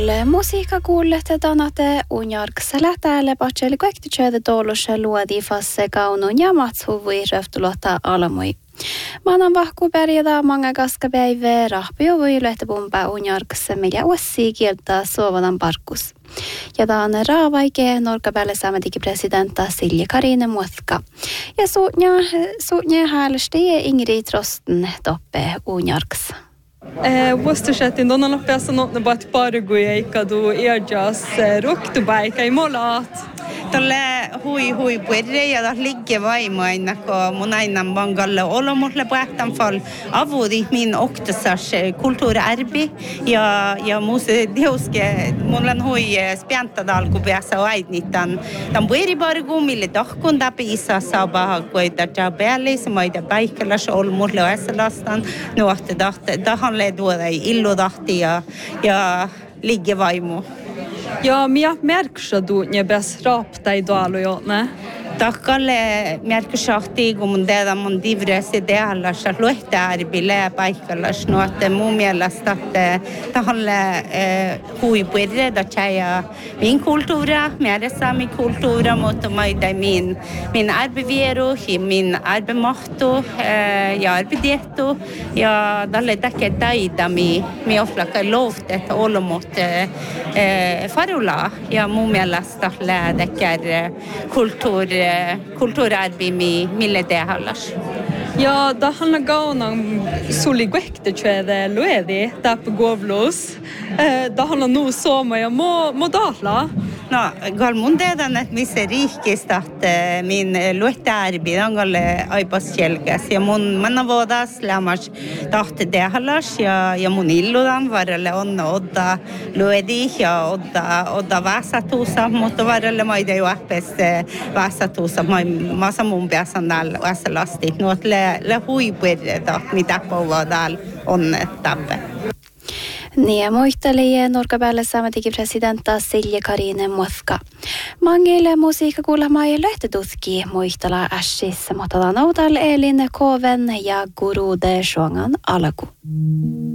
Musiikka kuulette tänate unjarksella täällä patseli kaikki tjöitä toulussa luodi fasse kaunun ja matsuvui röftulota alamui. Manan vahku perjada manga kaskapäivä rahpio voi lehtäpumpaa unjarkassa meillä ossi kieltä sovadan parkkus. Ja tämän raavaike Norkapälle saametikin presidentta Silja Karine Muotka. Ja suutnia häälesti Ingrid Rosten toppe unjarkassa. Vuostusetin tuon loppuessa notnebat parguja ikadu irjas ruktubaika i molat. Tällä hui puhuja ja ligger vaimaina kun mun aina bangalle olomulle puhtaan fall avudi min oktasas kulttuurarbi ja muuse deuske mulla hui spianta dalku päässä aidnitan tämän pueri bargu mille tahkun läpi isa sabah koita jabeli samaida paikkallas olomulle aselastan nuotte dahan leduoda illudahti ja ligger vaimu. Ja minä märksä duunne bäst rapta i dalujoone. Takkalle märksahti kun mun tehdä mun divresi tehallas luehtaarbille paikallas nuotte mun mielestä tahalle huipuirre da tjäja min kulttuura, mielessä min kulttuura, mutta maida min arbevieru, min arbemahtu ja arbediettu ja dalle takke taida mi oflaka lovtet olomot farula ja mun mielestä lähdekär kulttuurarbi mille tehallas. Ja dahan gaunan suli gwekte tjäde luedi tapp govlos. Dahan nu soma ja mo dahla. No, gal mun teedan, että missä riikistä, että min luettarbi on galle aipas selkäs ja mun manna vodas lämmas tahte tehallas ja mun illudan varalle on odda luedi ja odda vasatuusa, mutta varalle maida jo appes vasatuusa massa mun päässä näillä vasalasti. Nuot le huipuirta mitä povadal on tappe. Niin muisteli Norkapälle saametikin presidentta Silja Karine Muotka. Mangille musiikka kuulemaan ja lähtötutki muistella ässissä, mutta noudal elin koven ja gurude shuangan alaku.